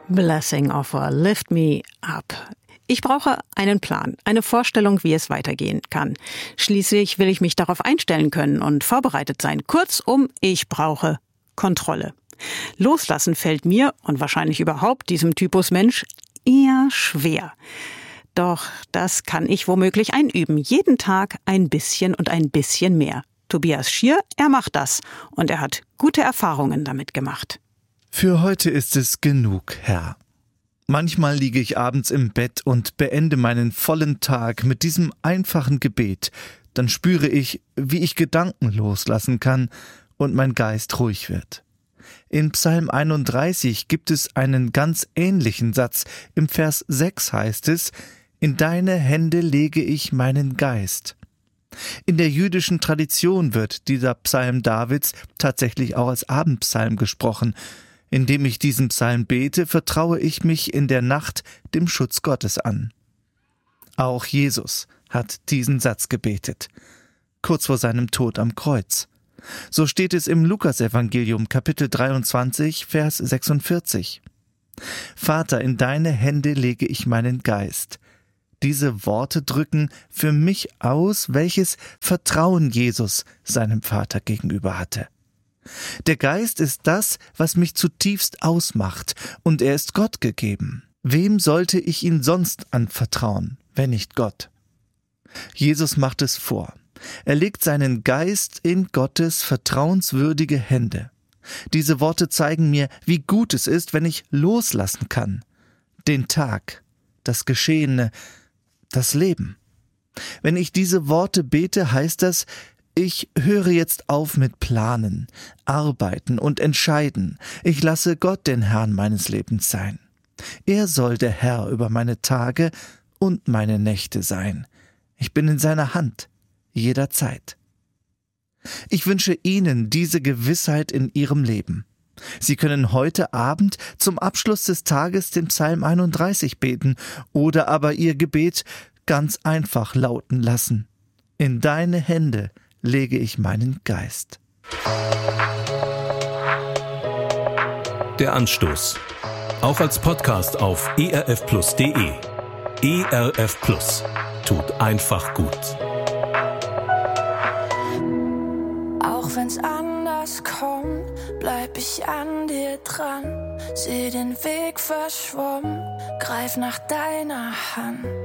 Blessing Offer, Lift Me Up. Ich brauche einen Plan, eine Vorstellung, wie es weitergehen kann. Schließlich will ich mich darauf einstellen können und vorbereitet sein. Kurzum, ich brauche Kontrolle. Loslassen fällt mir und wahrscheinlich überhaupt diesem Typus Mensch eher schwer. Doch das kann ich womöglich einüben. Jeden Tag ein bisschen und ein bisschen mehr. Tobias Schier, er macht das und er hat gute Erfahrungen damit gemacht. Für heute ist es genug, Herr. Manchmal liege ich abends im Bett und beende meinen vollen Tag mit diesem einfachen Gebet. Dann spüre ich, wie ich Gedanken loslassen kann und mein Geist ruhig wird. In Psalm 31 gibt es einen ganz ähnlichen Satz. Im Vers 6 heißt es: In deine Hände lege ich meinen Geist. In der jüdischen Tradition wird dieser Psalm Davids tatsächlich auch als Abendpsalm gesprochen. Indem ich diesen Psalm bete, vertraue ich mich in der Nacht dem Schutz Gottes an. Auch Jesus hat diesen Satz gebetet, kurz vor seinem Tod am Kreuz. So steht es im Lukasevangelium, Kapitel 23, Vers 46. Vater, in deine Hände lege ich meinen Geist. Diese Worte drücken für mich aus, welches Vertrauen Jesus seinem Vater gegenüber hatte. Der Geist ist das, was mich zutiefst ausmacht, und er ist Gott gegeben. Wem sollte ich ihn sonst anvertrauen, wenn nicht Gott? Jesus macht es vor. Er legt seinen Geist in Gottes vertrauenswürdige Hände. Diese Worte zeigen mir, wie gut es ist, wenn ich loslassen kann. Den Tag, das Geschehene, das Leben. Wenn ich diese Worte bete, heißt das, ich höre jetzt auf mit Planen, Arbeiten und Entscheiden. Ich lasse Gott den Herrn meines Lebens sein. Er soll der Herr über meine Tage und meine Nächte sein. Ich bin in seiner Hand, jederzeit. Ich wünsche Ihnen diese Gewissheit in Ihrem Leben. Sie können heute Abend zum Abschluss des Tages den Psalm 31 beten oder aber Ihr Gebet ganz einfach lauten lassen. In deine Hände lege ich meinen Geist. Der Anstoß. Auch als Podcast auf erfplus.de. ERF Plus. Tut einfach gut. Auch wenn's anders kommt, bleib ich an dir dran. Seh den Weg verschwommen, greif nach deiner Hand.